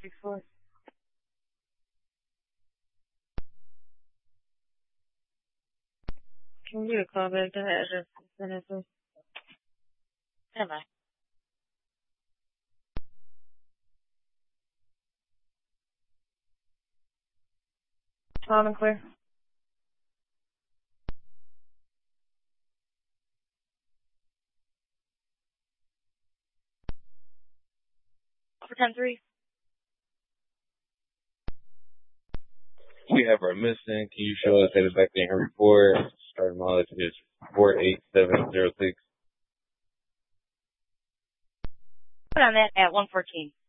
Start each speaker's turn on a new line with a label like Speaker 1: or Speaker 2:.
Speaker 1: 6-4. Can you get a call back to the address? Send it to. Never mind. Loud and clear. For 10-3.
Speaker 2: We have our missing. Can you show us that it's back in her report? Starting mileage is 48706.
Speaker 1: Put on that at 114.